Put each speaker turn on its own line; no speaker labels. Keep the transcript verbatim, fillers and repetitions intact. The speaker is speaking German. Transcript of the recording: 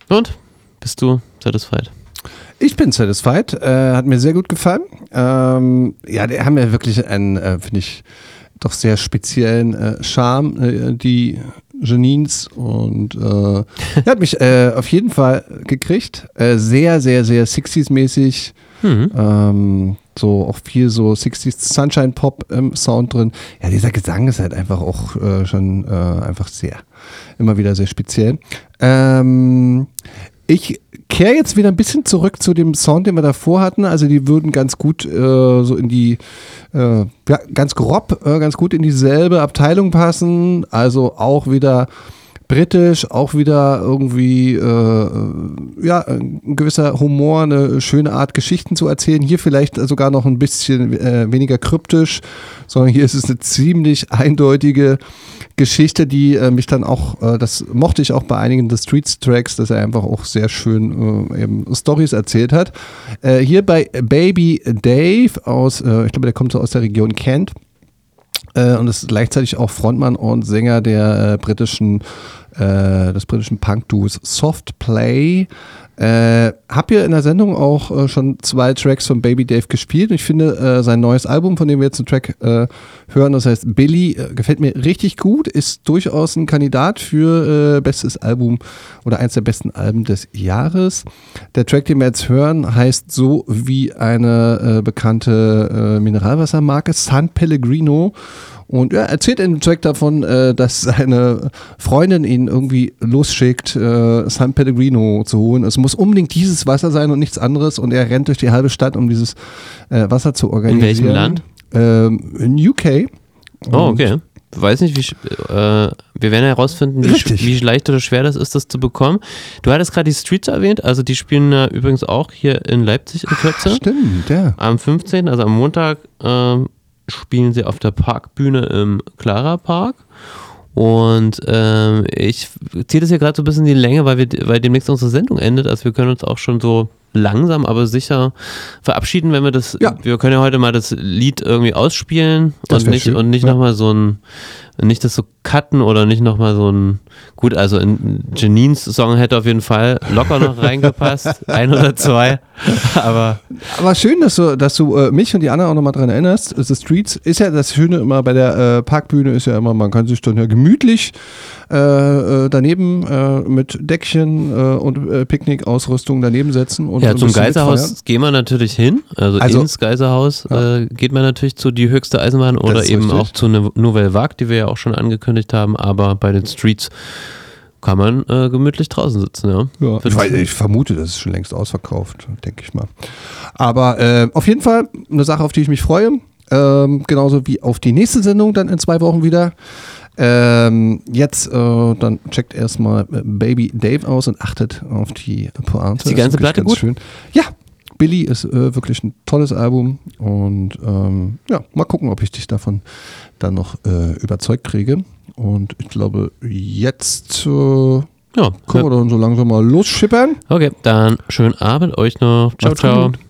Und? Bist du satisfied?
Ich bin satisfied. Äh, hat mir sehr gut gefallen. Ähm, ja, die haben ja wirklich einen, äh, finde ich, doch sehr speziellen äh, Charme, äh, die Janines. Und äh, hat mich äh, auf jeden Fall gekriegt. Äh, sehr, sehr, sehr sixties-mäßig. Mhm. Ähm, so auch viel so sixties Sunshine Pop im Sound drin. Ja, dieser Gesang ist halt einfach auch äh, schon äh, einfach sehr, immer wieder sehr speziell. Ähm, ich kehre jetzt wieder ein bisschen zurück zu dem Sound, den wir davor hatten. Also die würden ganz gut äh, so in die, äh, ja, ganz grob, äh, ganz gut in dieselbe Abteilung passen. Also auch wieder britisch, auch wieder irgendwie äh, ja, ein gewisser Humor, eine schöne Art, Geschichten zu erzählen. Hier vielleicht sogar noch ein bisschen äh, weniger kryptisch, sondern hier ist es eine ziemlich eindeutige Geschichte, die äh, mich dann auch, äh, das mochte ich auch bei einigen The Streets Tracks, dass er einfach auch sehr schön äh, eben Storys erzählt hat. Äh, hier bei Baby Dave aus, äh, ich glaube, der kommt so aus der Region Kent. Äh, und ist gleichzeitig auch Frontmann und Sänger der äh, britischen, äh, des britischen Punk-Duos Soft Play. Äh, hab hier in der Sendung auch äh, schon zwei Tracks von Baby Dave gespielt. Ich finde äh, sein neues Album, von dem wir jetzt einen Track äh, hören, das heißt Billy, äh, gefällt mir richtig gut, ist durchaus ein Kandidat für äh, bestes Album oder eins der besten Alben des Jahres. Der Track, den wir jetzt hören, heißt so wie eine äh, bekannte äh, Mineralwassermarke, San Pellegrino. Und er erzählt in dem Track davon, äh, dass seine Freundin ihn irgendwie losschickt, äh, San Pellegrino zu holen. Es muss unbedingt dieses Wasser sein und nichts anderes. Und er rennt durch die halbe Stadt, um dieses äh, Wasser zu organisieren.
In welchem Land?
Ähm, in U K. Und
oh, okay. Ich weiß nicht, wie, äh, wir werden herausfinden, wie, wie leicht oder schwer das ist, das zu bekommen. Du hattest gerade die Streets erwähnt, also die spielen äh, übrigens auch hier in Leipzig in Kürze.
Ach, stimmt, ja.
Am fünfzehnten, also am Montag, ähm, spielen sie auf der Parkbühne im Clara Park. Und ähm, ich ziehe das hier gerade so ein bisschen in die Länge, weil, wir, weil demnächst unsere Sendung endet. Also wir können uns auch schon so langsam, aber sicher verabschieden, wenn wir das, ja. Wir können ja heute mal das Lied irgendwie ausspielen und nicht, und nicht ja. nochmal so ein, nicht das so cutten oder nicht nochmal so ein, gut, also in Janines Song hätte auf jeden Fall locker noch reingepasst, ein oder zwei, aber. Aber schön, dass du, dass du äh, mich und die anderen auch nochmal dran erinnerst. The Streets ist ja das Schöne immer bei der äh, Parkbühne, ist ja immer, man kann sich dann ja gemütlich äh, äh, daneben äh, mit Deckchen äh, und äh, Picknickausrüstung daneben setzen. Und ja, zum Geiserhaus gehen wir natürlich hin, also, also ins Geiserhaus ja. äh, geht man natürlich zu die höchste Eisenbahn oder eben richtig. Auch zu eine Nouvelle Vague, die wir ja auch schon angekündigt haben, aber bei den Streets kann man äh, gemütlich draußen sitzen, ja.
ja ich, weiß, ich vermute, das ist schon längst ausverkauft, denke ich mal. Aber äh, auf jeden Fall eine Sache, auf die ich mich freue, ähm, genauso wie auf die nächste Sendung dann in zwei Wochen wieder. Ähm, jetzt, äh, dann checkt erstmal Baby Dave aus und achtet auf die Pointe.
Ist die ganze Platte gut?
Schön. Ja, Billy ist äh, wirklich ein tolles Album und ähm, ja, mal gucken, ob ich dich davon dann noch äh, überzeugt kriege. Und ich glaube, jetzt äh, ja, können wir dann so langsam mal losschippern.
Okay, dann schönen Abend euch noch. Ciao, Macht's ciao. Gut.